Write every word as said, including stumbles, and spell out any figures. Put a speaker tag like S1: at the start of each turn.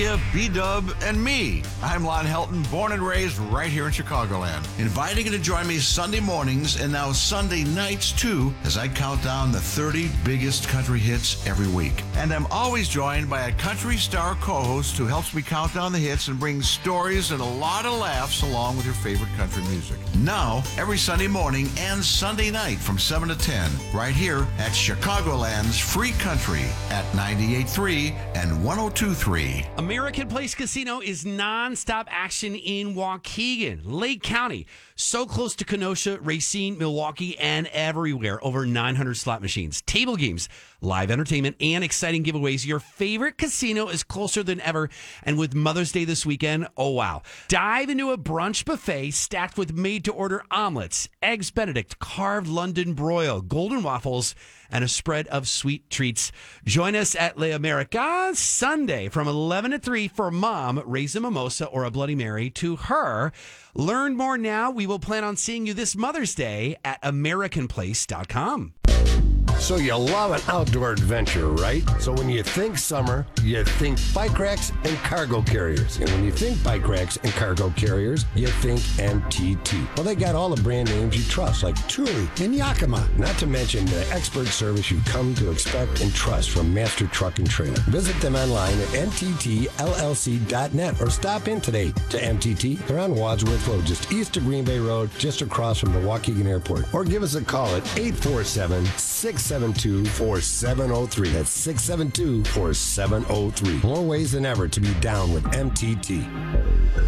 S1: Leah, B-Dub, and me. I'm Lon Helton, born and raised right here in Chicagoland. Inviting you to join me Sunday mornings and now Sunday nights too as I count down the thirty biggest country hits every week. And I'm always joined by a country star co-host who helps me count down the hits and brings stories and a lot of laughs along with your favorite country music. Now, every Sunday morning and Sunday night from seven to ten, right here at Chicagoland's Free Country at ninety-eight point three and one oh two point three.
S2: American Place Casino is nonstop action in Waukegan, Lake County, so close to Kenosha, Racine, Milwaukee, and everywhere. Over nine hundred slot machines, table games, live entertainment, and exciting giveaways. Your favorite casino is closer than ever. And with Mother's Day this weekend, oh wow. Dive into a brunch buffet stacked with made-to-order omelets, eggs Benedict, carved London broil, golden waffles, and a spread of sweet treats. Join us at Le America Sunday from eleven to three for Mom. Raise a mimosa or a Bloody Mary to her. Learn more now. We will plan on seeing you this Mother's Day at American Place dot com.
S3: So you love an outdoor adventure, right? So when you think summer, you think bike racks and cargo carriers. And when you think bike racks and cargo carriers, you think M T T. Well, they got all the brand names you trust, like Thule and Yakima. Not to mention the expert service you've come to expect and trust from Master Truck and Trailer. Visit them online at M T T L L C dot net or stop in today to M T T. They're on Wadsworth Road, just east of Green Bay Road, just across from the Waukegan Airport. Or give us a call at eight four seven, six seven two, four seven zero three. That's six seven two, four seven zero three. More ways than ever to be down with M T T.